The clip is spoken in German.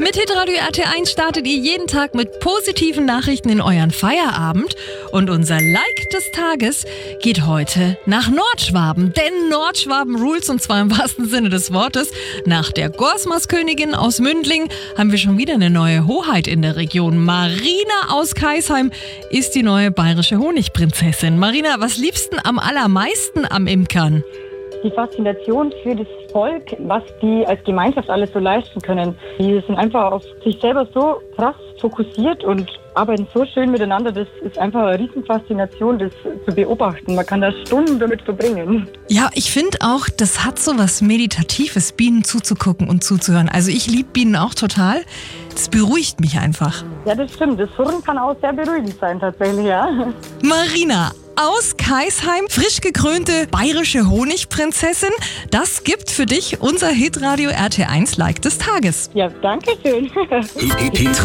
Mit Hitradio RT1 startet ihr jeden Tag mit positiven Nachrichten in euren Feierabend. Und unser Like des Tages geht heute nach Nordschwaben. Denn Nordschwaben rules, und zwar im wahrsten Sinne des Wortes. Nach der Gorsmaskönigin aus Mündling haben wir schon wieder eine neue Hoheit in der Region. Marina aus Kaisheim ist die neue bayerische Honigprinzessin. Marina, was liebst du am allermeisten am Imkern? Die Faszination für das Volk, was die als Gemeinschaft alles so leisten können. Die sind einfach auf sich selber so krass fokussiert und arbeiten so schön miteinander. Das ist einfach eine Riesenfaszination, das zu beobachten. Man kann da Stunden damit verbringen. Ja, ich finde auch, das hat so was Meditatives, Bienen zuzugucken und zuzuhören. Also ich liebe Bienen auch total. Das beruhigt mich einfach. Ja, das stimmt. Das Surren kann auch sehr beruhigend sein tatsächlich, ja. Marina aus Kaisheim, frisch gekrönte bayerische Honigprinzessin. Das gibt für dich unser Hitradio RT1 Like des Tages. Ja, danke schön.